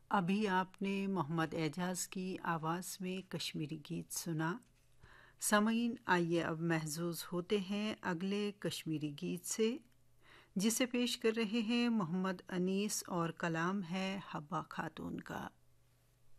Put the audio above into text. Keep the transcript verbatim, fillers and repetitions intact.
अभी आपने मोहम्मद एजाज की आवाज़ में कश्मीरी गीत सुना। सामीन, आइए अब महजूज होते हैं अगले कश्मीरी गीत से, जिसे पेश कर रहे हैं मोहम्मद अनीस और कलाम है हब्बा खातून का।